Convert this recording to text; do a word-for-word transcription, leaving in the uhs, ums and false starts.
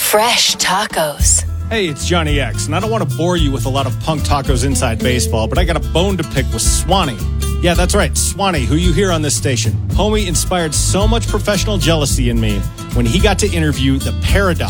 Fresh tacos. Hey, it's Johnny X, and I don't want to bore you with a lot of punk tacos inside baseball, but I got a bone to pick with Swanee. Yeah, that's right, Swanee, who you hear on this station. Homie inspired so much professional jealousy in me when he got to interview the Paradox